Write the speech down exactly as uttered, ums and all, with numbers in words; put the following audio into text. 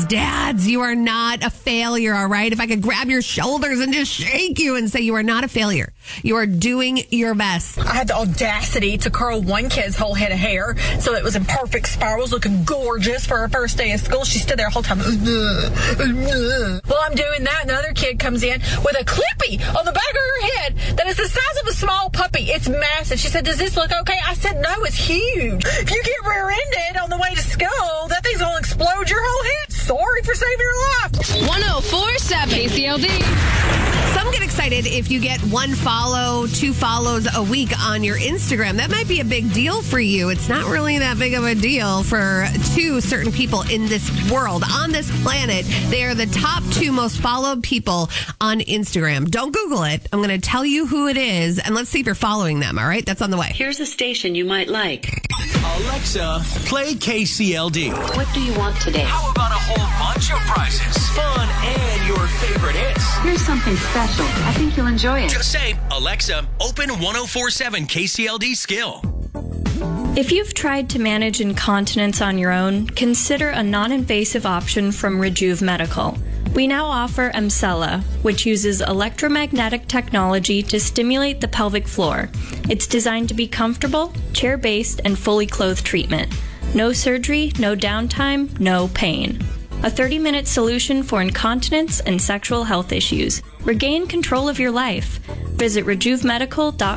dads, you are not a failure, all right? If I could grab your shoulders and just shake you and say you are not a failure. You are doing your best. I had the audacity to curl one kid's whole head of hair so it was in perfect spirals, looking gorgeous for her first day of school. She stood there the whole time. Well, I'm doing that, and the other kid comes in with a clippy on the back of her head that is the size of a small puppy. It's massive. She said, does this look okay? I said, no, it's huge. If you get rear-ended on the way to school, that thing's going to explode your whole head. Sorry for saving your life. one oh four point seven K C L D. Some get excited if you get one follow, two follows a week on your Instagram. That might be a big deal for you. It's not really that big of a deal for two certain people in this world, on this planet. They are the top two most followed people on Instagram. Don't Google it. I'm going to tell you who it is, and let's see if you're following them, all right? That's on the way. Here's a station you might like. Alexa, play K C L D. What do you want today? How about a whole bunch of prizes, fun, and your favorite hits? Here's something special. I think you'll enjoy it. Just say, Alexa, open one oh four point seven K C L D skill. If you've tried to manage incontinence on your own, consider a non-invasive option from Rejuve Medical. We now offer Emsella, which uses electromagnetic technology to stimulate the pelvic floor. It's designed to be comfortable, chair-based, and fully clothed treatment. No surgery, no downtime, no pain. A thirty-minute solution for incontinence and sexual health issues. Regain control of your life. Visit rejuve medical dot